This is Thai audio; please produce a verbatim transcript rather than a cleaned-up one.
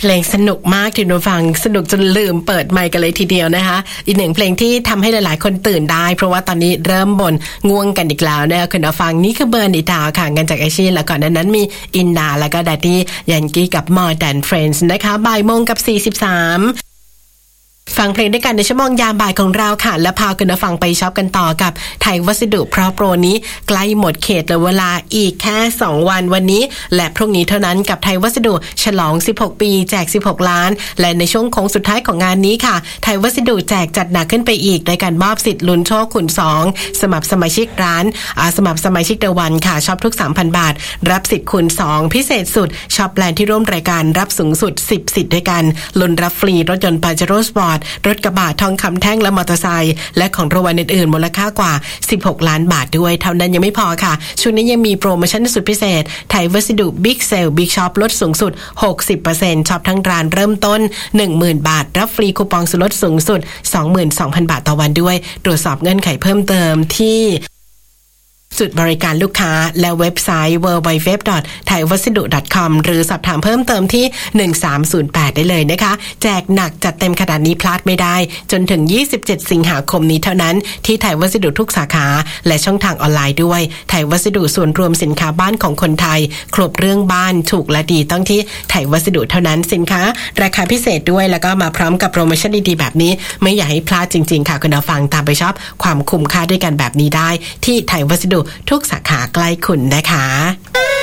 เพลงสนุกมากที่เราฟังสนุกจนลืมเปิดไมค์กันเลยทีเดียวนะคะอีกหนึ่งเพลงที่ทำให้หลายๆคนตื่นได้เพราะว่าตอนนี้เริ่มบ่นง่วงกันอีกแล้วนะคะคุณผู้ฟังนี่คือเบิร์นอีดาวค่ะกันจากไอชีแล้วก่อนนั้นนั้นมีอินดาแล้วก็แดดดี้ยันกี้กับ More Than Friends นะคะบ่ายโมงกับสี่สิบสามฟังเพลงด้วยกันในชั่วโมงยามบ่ายของเราค่ะและพาคุณผู้ฟังไปช็อปกันต่อกับไทยวัสดุเพราะโปรนี้ใกล้หมดเขตเหลือเวลาอีกแค่สองวันวันนี้และพรุ่งนี้เท่านั้นกับไทยวัสดุฉลองสิบหกปีแจกสิบหกล้านและในช่วงโค้งสุดท้ายของงานนี้ค่ะไทยวัสดุแจกจัดหนักขึ้นไปอีกโดยการมอบสิทธิ์ลุ้นโชคคูณสองสมัครสมาชิกร้านอาสมัครสมาชิกเดวันค่ะช็อปทุก สามพัน บาทรับสิทธิ์คูณสองพิเศษสุดช็อปแบรนด์ที่ร่วมรายการรับสูงสุดสิบสิทธิ์ด้วยกันลุ้นรับฟรีรถยนต์ Pajero Sport รถกระบะทองคำแท่งและมอเตอร์ไซค์และของรางวัลอื่นๆมูลค่ากว่าสิบหกล้านบาทด้วยเท่านั้นยังไม่พอค่ะช่วงนี้ยังมีโปรโมชั่นสุดพิเศษไทยวัสดุบิ๊กเซลบิ๊กช็อปลดสูงสุด หกสิบเปอร์เซ็นต์ ช็อปทั้งร้านเริ่มต้น หนึ่งหมื่น บาทรับฟรีคูปองส่วนลดสูงสุด สองหมื่นสองพัน บาทต่อวันด้วยตรวจสอบเงื่อนไขเพิ่มเติมที่จุดบริการลูกค้าและเว็บไซต์ ดับเบิลยู ดับเบิลยู ดับเบิลยู ดอท ไทยวัสดุ ดอท คอม หรือสอบถามเพิ่มเติมที่หนึ่งสามศูนย์แปดได้เลยนะคะแจกหนักจัดเต็มขนาดนี้พลาดไม่ได้จนถึงยี่สิบเจ็ดสิงหาคมนี้เท่านั้นที่ไทยวัสดุทุกสาขาและช่องทางออนไลน์ด้วยไทยวัสดุส่วนรวมสินค้าบ้านของคนไทยครบเรื่องบ้านถูกและดีต้องที่ไทยวัสดุเท่านั้นสินค้าราคาพิเศษด้วยแล้วก็มาพร้อมกับโปรโมชั่นดีๆแบบนี้ไม่อยากให้พลาดจริงๆค่ะคุณผู้ฟังตามไปช็อปความคุ้มค่าด้วยกันแบบนี้ได้ที่ไทยวัสดุทุกสาขาใกล้คุณนะคะ